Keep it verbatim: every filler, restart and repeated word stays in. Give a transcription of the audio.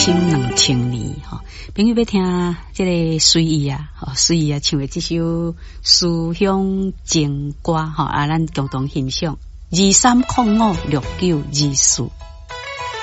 千两千年哈，朋友要听这个随意啊，随意啊唱的这首思乡情歌哈，啊，咱共同欣赏二三零五六九二四。